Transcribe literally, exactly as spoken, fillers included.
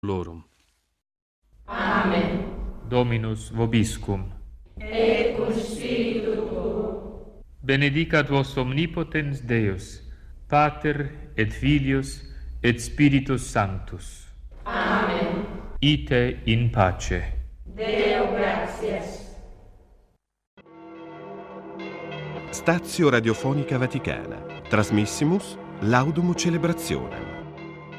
seclorum. Amen. Dominus vobiscum. Et cum spiritu tuo. Benedicat vos omnipotens Deus, Pater et Filius et Spiritus Sanctus. Amen. Ite in pace. Deo gratias. Stazio Radiofonica Vaticana. Trasmissimus Laudamu Celebrationem.